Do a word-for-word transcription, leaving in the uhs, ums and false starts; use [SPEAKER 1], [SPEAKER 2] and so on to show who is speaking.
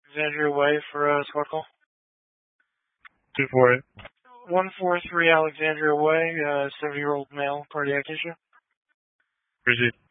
[SPEAKER 1] Alexandria Way for a uh, squad call.
[SPEAKER 2] two four eight.
[SPEAKER 1] one four three Alexandria Way, uh, seventy-year-old male, cardiac issue.
[SPEAKER 2] Proceed.